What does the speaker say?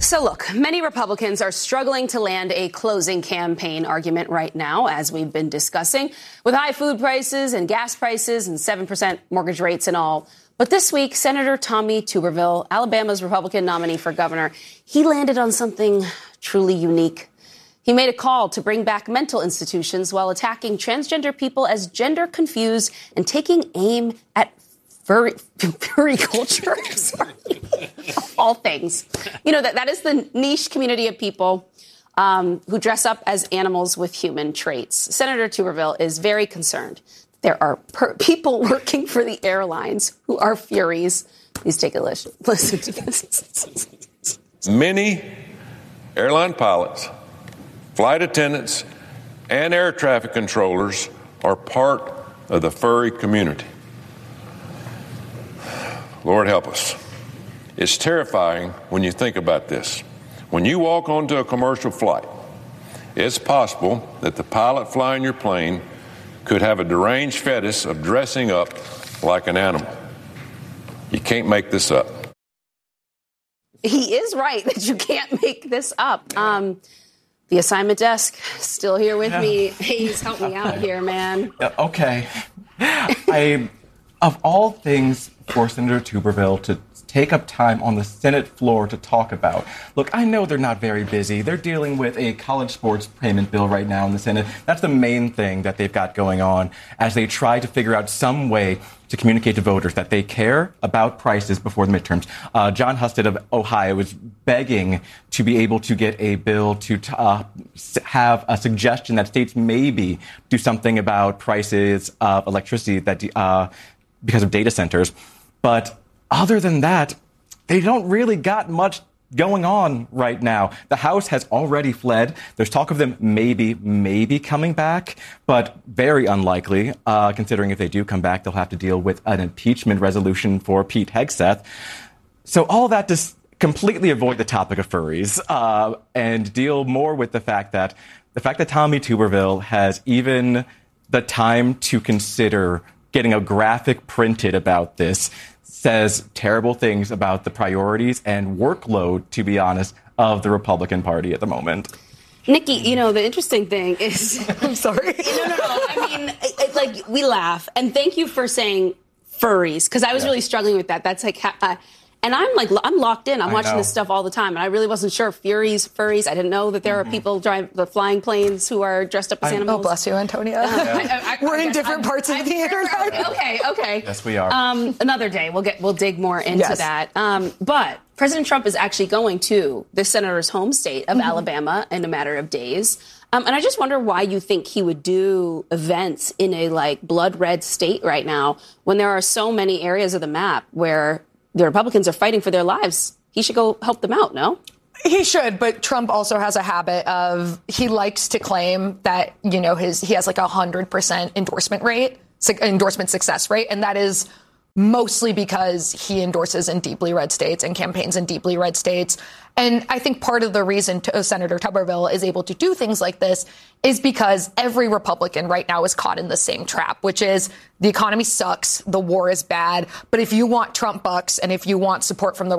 So look, many Republicans are struggling to land a closing campaign argument right now, as we've been discussing, with high food prices and gas prices and 7% mortgage rates and all. But this week, Senator Tommy Tuberville, Alabama's Republican nominee for governor, he landed on something truly unique. He made a call to bring back mental institutions while attacking transgender people as gender confused and taking aim at furry culture. Sorry. Of all things. You know, that is the niche community of people who dress up as animals with human traits. Senator Tuberville is very concerned. There are people working for the airlines who are Furies. Please take a listen to this. Many airline pilots, flight attendants, and air traffic controllers are part of the furry community. Lord help us. It's terrifying when you think about this. When you walk onto a commercial flight, it's possible that the pilot flying your plane could have a deranged fetish of dressing up like an animal. You can't make this up. He is right that you can't make this up. The assignment desk still here with me. Hayes, help me out here, man. Okay. Of all things for Senator Tuberville to take up time on the Senate floor to talk about. Look, I know they're not very busy. They're dealing with a college sports payment bill right now in the Senate. That's the main thing that they've got going on as they try to figure out some way to communicate to voters that they care about prices before the midterms. John Husted of Ohio is begging to be able to get a bill to have a suggestion that states maybe do something about prices of electricity that because of data centers. But other than that, they don't really got much going on right now. The House has already fled. There's talk of them maybe coming back, but very unlikely, considering if they do come back, they'll have to deal with an impeachment resolution for Pete Hegseth. So all that to completely avoid the topic of furries and deal more with the fact that Tommy Tuberville has even the time to consider getting a graphic printed about this says terrible things about the priorities and workload, to be honest, of the Republican Party at the moment. Nikki, you know, the interesting thing is... I'm sorry. No. I mean, we laugh. And thank you for saying furries, because I was really struggling with that. That's like... and I'm locked in. I'm watching this stuff all the time. And I really wasn't sure. Furries. I didn't know that there are people driving the flying planes who are dressed up as animals. Oh, bless you, Antonia. We're in different parts of the internet. Okay. Yes, we are. Another day, we'll dig more into that. But President Trump is actually going to the senator's home state of Alabama in a matter of days. And I just wonder why you think he would do events in a blood red state right now when there are so many areas of the map where the Republicans are fighting for their lives. He should go help them out, no? He should, but Trump also has a habit of, he likes to claim that, he has 100% endorsement success rate. And that is mostly because he endorses in deeply red states and campaigns in deeply red states. And I think part of the reason Senator Tuberville is able to do things like this is because every Republican right now is caught in the same trap, which is the economy sucks, the war is bad. But if you want Trump bucks and if you want support from the